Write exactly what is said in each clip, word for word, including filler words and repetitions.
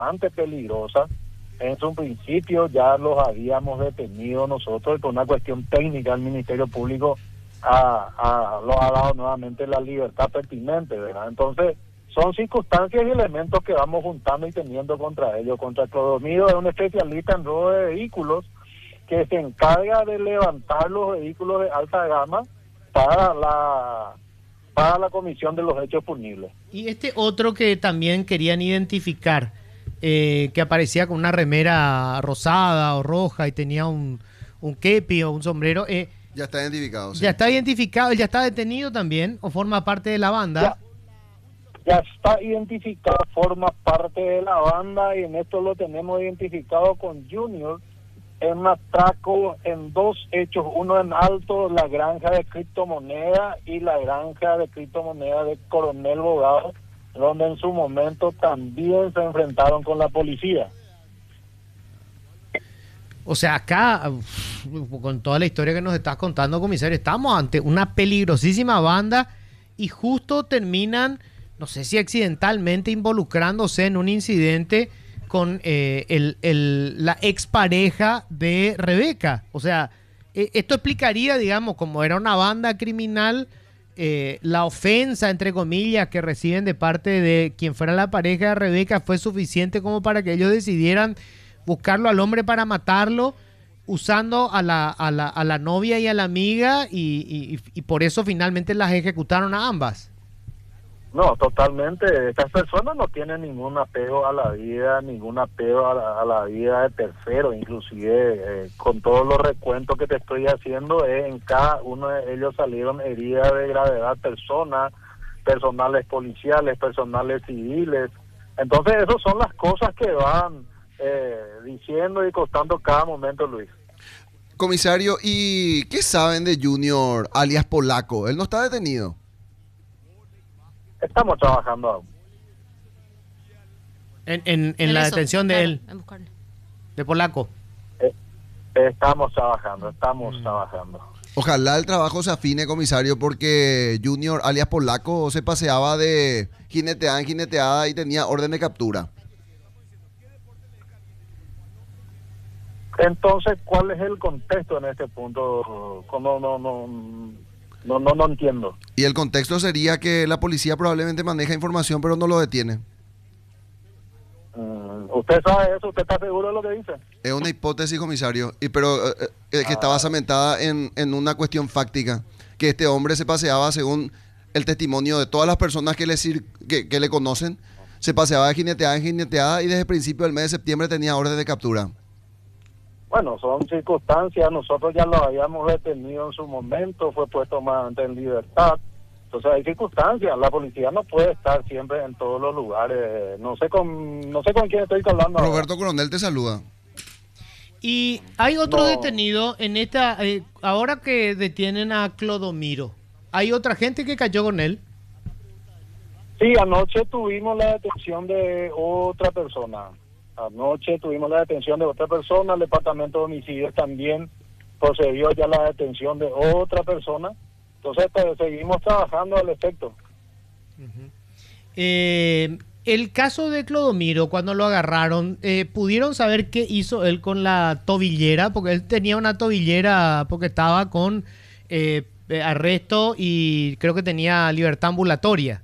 bastante peligrosa. En su principio ya los habíamos detenido nosotros y por una cuestión técnica el Ministerio Público ha, ha, lo ha dado nuevamente la libertad pertinente, ¿verdad? Entonces son circunstancias y elementos que vamos juntando y teniendo contra ellos. Contra Clodomiro es un especialista en robo de vehículos que se encarga de levantar los vehículos de alta gama para la para la comisión de los hechos punibles. Y este otro que también querían identificar, eh, que aparecía con una remera rosada o roja y tenía un, un kepi o un sombrero, eh, ya está identificado. Sí. Ya está identificado, ya está detenido también o forma parte de la banda. Ya. Ya está identificado, forma parte de la banda y en esto lo tenemos identificado con Junior en un atraco en dos hechos, uno en Alto, la granja de criptomonedas y la granja de criptomonedas de Coronel Bogado, donde en su momento también se enfrentaron con la policía. O sea, acá, con toda la historia que nos estás contando, comisario, estamos ante una peligrosísima banda y justo terminan, no sé si accidentalmente, involucrándose en un incidente con eh, el, el, la expareja de Rebeca. O sea, eh, esto explicaría, digamos, como era una banda criminal, eh, la ofensa, entre comillas, que reciben de parte de quien fuera la pareja de Rebeca fue suficiente como para que ellos decidieran buscarlo al hombre para matarlo, usando a la, a la, a la novia y a la amiga, y, y, y por eso finalmente las ejecutaron a ambas. No, totalmente. Estas personas no tienen ningún apego a la vida, ningún apego a la, a la vida de tercero. Inclusive, eh, con todos los recuentos que te estoy haciendo, eh, en cada uno de ellos salieron heridas de gravedad, personas, personales policiales, personales civiles. Entonces, esas son las cosas que van eh, diciendo y costando cada momento, Luis. Comisario, ¿y qué saben de Junior, alias Polaco? Él no está detenido. Estamos trabajando aún. En, en, en, En la eso, detención de claro, él, en buscarlo. de Polaco. Eh, estamos trabajando, estamos mm. trabajando. Ojalá el trabajo se afine, comisario, porque Junior, alias Polaco, se paseaba de jineteada en jineteada y tenía orden de captura. Entonces, ¿cuál es el contexto en este punto? No, no, no, no, no, no entiendo. Y el contexto sería que la policía probablemente maneja información, pero no lo detiene. Uh, ¿Usted sabe eso? ¿Usted está seguro de lo que dice? Es una hipótesis, comisario, y pero eh, eh, que ah. está basamentada en, en una cuestión fáctica, que este hombre se paseaba, según el testimonio de todas las personas que le, que, que le conocen, se paseaba de jineteada en jineteada y desde el principio del mes de septiembre tenía orden de captura. Bueno, son circunstancias, nosotros ya lo habíamos detenido en su momento, fue puesto más en libertad. Entonces hay circunstancias, la policía no puede estar siempre en todos los lugares. No sé con no sé con quién estoy hablando. Roberto ahora. Coronel te saluda. Y hay otro no. detenido en esta, eh, ahora que detienen a Clodomiro, ¿hay otra gente que cayó con él? Sí, anoche tuvimos la detención de otra persona. Anoche tuvimos la detención de otra persona, el departamento de homicidios también procedió ya la detención de otra persona. Entonces pues, seguimos trabajando al efecto. Uh-huh. eh, el caso de Clodomiro, cuando lo agarraron, eh, ¿pudieron saber qué hizo él con la tobillera? Porque él tenía una tobillera porque estaba con eh, arresto y creo que tenía libertad ambulatoria.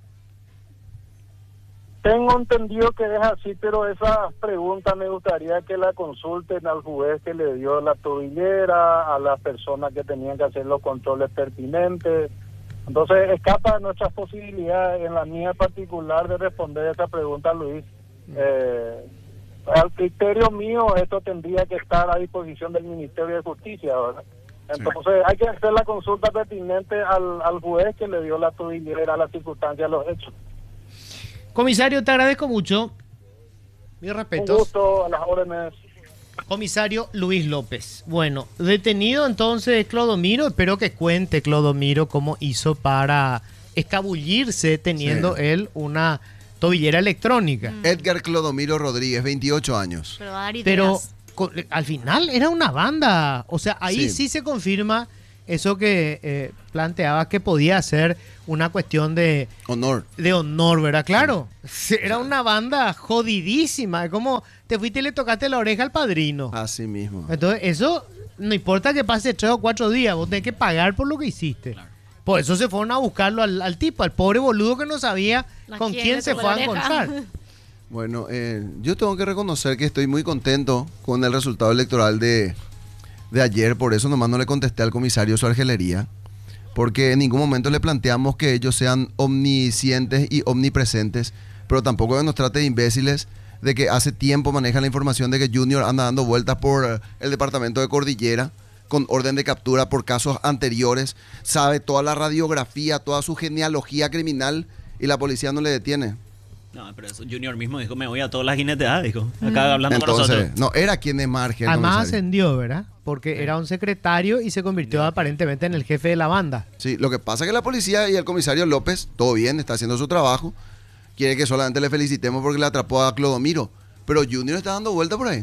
Tengo entendido que es así, pero esa pregunta me gustaría que la consulten al juez que le dio la tobillera, a las personas que tenían que hacer los controles pertinentes. Entonces escapa de nuestras posibilidades, en la mía particular, de responder esa pregunta, Luis. Eh, al criterio mío, esto tendría que estar a disposición del Ministerio de Justicia, ¿verdad? Entonces sí. hay que hacer la consulta pertinente al, al juez que le dio la tobillera a las circunstancias de los hechos. Comisario, te agradezco mucho. Mis respetos. Un gusto, a las órdenes. Comisario Luis López. Bueno, detenido entonces Clodomiro. Espero que cuente Clodomiro cómo hizo para escabullirse teniendo sí. él una tobillera electrónica. Mm. Edgar Clodomiro Rodríguez, veintiocho años. Pero, Pero con, al final era una banda. O sea, ahí sí, sí se confirma eso que eh, planteabas que podía ser una cuestión de Honor. de honor, ¿verdad? Claro, era una banda jodidísima, es como te fuiste y le tocaste la oreja al padrino. Así mismo. Entonces, eso no importa que pase tres o cuatro días, vos tenés que pagar por lo que hiciste. Claro. Por eso se fueron a buscarlo al, al tipo, al pobre boludo que no sabía ¿A con quién quién le se tocó fue la a oreja? encontrar. Bueno, eh, yo tengo que reconocer que estoy muy contento con el resultado electoral de, de ayer, por eso nomás no le contesté al comisario su argelería, porque en ningún momento le planteamos que ellos sean omniscientes y omnipresentes, pero tampoco que nos trate de imbéciles, de que hace tiempo manejan la información de que Junior anda dando vueltas por el departamento de Cordillera con orden de captura por casos anteriores, sabe toda la radiografía, toda su genealogía criminal y la policía no le detiene. No, pero eso Junior mismo dijo, me voy a todas las jineteadas, dijo. Acá hablando con Entonces, nosotros. no, era quien es margen. Además ascendió, ¿verdad? Porque era un secretario y se convirtió aparentemente en el jefe de la banda. Sí, lo que pasa es que la policía y el comisario López, todo bien, está haciendo su trabajo. Quiere que solamente le felicitemos porque le atrapó a Clodomiro. Pero Junior está dando vuelta por ahí.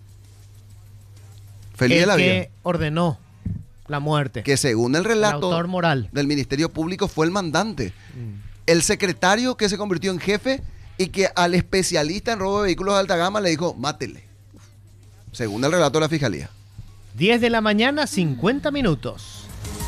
Feliz de El la vida. que ordenó la muerte. Que según el relato El autor moral. del Ministerio Público fue el mandante. El secretario que se convirtió en jefe y que al especialista en robo de vehículos de alta gama le dijo, mátele. Según el relato de la Fiscalía. diez de la mañana, cincuenta minutos.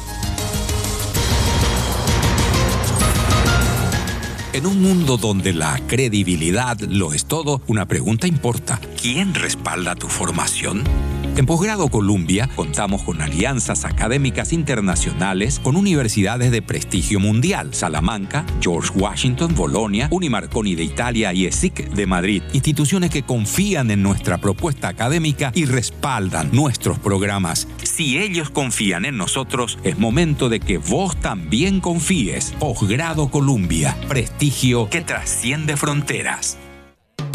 En un mundo donde la credibilidad lo es todo, una pregunta importa. ¿Quién respalda tu formación? En Posgrado Columbia contamos con alianzas académicas internacionales con universidades de prestigio mundial: Salamanca, George Washington, Bolonia, Unimarconi de Italia y ESIC de Madrid. Instituciones que confían en nuestra propuesta académica y respaldan nuestros programas. Si ellos confían en nosotros, es momento de que vos también confíes. Posgrado Columbia, prestigio que trasciende fronteras.